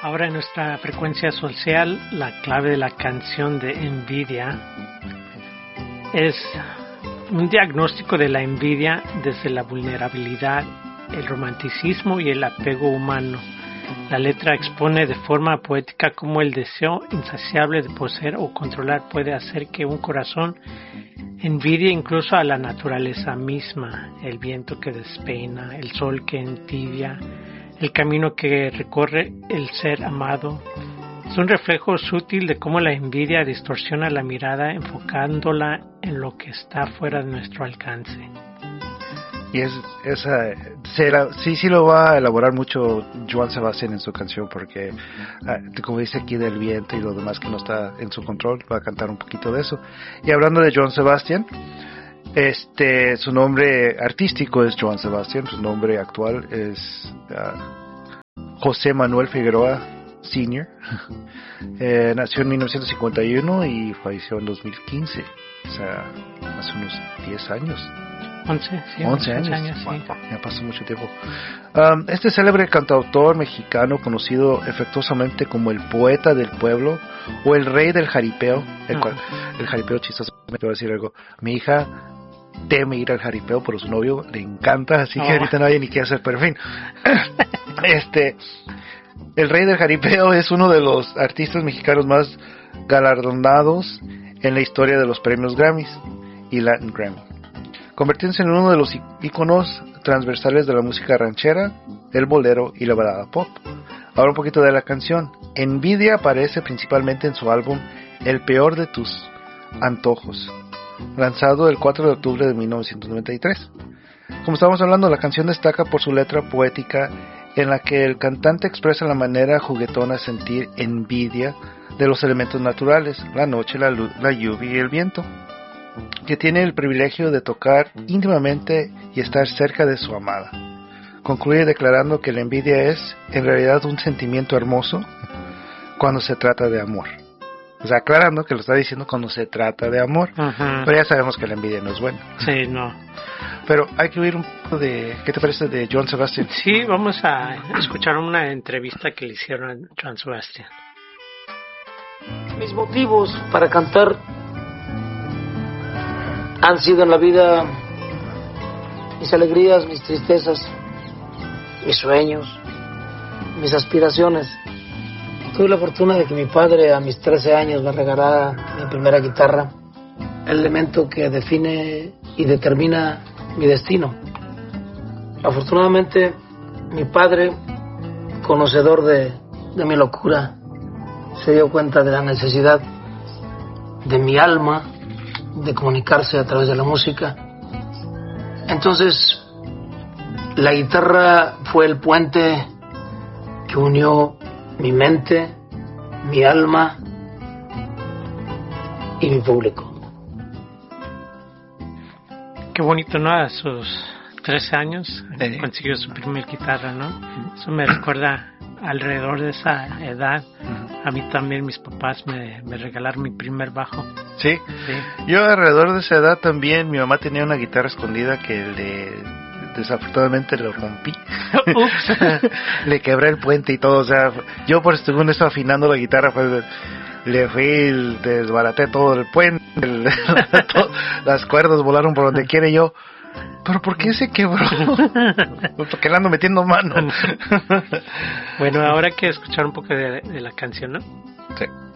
Ahora en nuestra frecuencia social, la clave de la canción de Envidia es un diagnóstico de la envidia desde la vulnerabilidad, el romanticismo y el apego humano. La letra expone de forma poética cómo el deseo insaciable de poseer o controlar puede hacer que un corazón envidie incluso a la naturaleza misma, el viento que despeina, el sol que entibia, el camino que recorre el ser amado. Es un reflejo sutil de cómo la envidia distorsiona la mirada enfocándola en lo que está fuera de nuestro alcance. Y sí lo va a elaborar mucho Joan Sebastián en su canción, porque como dice aquí del viento y lo demás que no está en su control, va a cantar un poquito de eso. Y hablando de Joan Sebastián, su nombre artístico es Joan Sebastián, su nombre actual es José Manuel Figueroa Sr. Nació en 1951 y falleció en 2015, o sea, hace unos 10 años. 11 años, sí. Wow, ya pasó mucho tiempo. Este célebre cantautor mexicano, conocido efectuosamente como el poeta del pueblo o el rey del jaripeo, el jaripeo chistoso, me voy a decir algo. Mi hija teme ir al jaripeo, pero su novio le encanta, así que ahorita nadie ni quiere hacer, pero en fin. El rey del jaripeo es uno de los artistas mexicanos más galardonados en la historia de los premios Grammys y Latin Grammy, convirtiéndose en uno de los íconos transversales de la música ranchera, el bolero y la balada pop. Ahora un poquito de la canción. Envidia aparece principalmente en su álbum El peor de tus antojos, lanzado el 4 de octubre de 1993. Como estábamos hablando, la canción destaca por su letra poética en la que el cantante expresa la manera juguetona de sentir envidia de los elementos naturales, la noche, la luz, la lluvia y el viento, que tiene el privilegio de tocar íntimamente y estar cerca de su amada. Concluye declarando que la envidia es en realidad un sentimiento hermoso cuando se trata de amor. O sea, aclarando que lo está diciendo cuando se trata de amor. Uh-huh. Pero ya sabemos que la envidia no es buena. Sí, no. Pero hay que oír un poco de... ¿Qué te parece de Joan Sebastián? Sí, vamos a escuchar una entrevista que le hicieron a Joan Sebastián. Mis motivos para cantar han sido en la vida mis alegrías, mis tristezas, mis sueños, mis aspiraciones. Tuve la fortuna de que mi padre a mis 13 años me regalara mi primera guitarra, el elemento que define y determina mi destino. Afortunadamente, mi padre, conocedor de mi locura, se dio cuenta de la necesidad de mi alma de comunicarse a través de la música. Entonces, la guitarra fue el puente que unió mi mente, mi alma y mi público. Qué bonito, ¿no? A sus 13 años consiguió su primer guitarra, ¿no? Eso me recuerda alrededor de esa edad. A mí también mis papás me regalaron mi primer bajo. ¿Sí? Sí. Yo alrededor de esa edad también, mi mamá tenía una guitarra escondida que desafortunadamente lo rompí. Le quebré el puente y todo, o sea, yo por segundo estaba afinando la guitarra, pues le fui, desbaraté todo el puente, las cuerdas volaron por donde quiera y yo, ¿pero por qué se quebró? Porque le ando metiendo mano. Bueno, ahora hay que escuchar un poco de la canción, ¿no? Sí.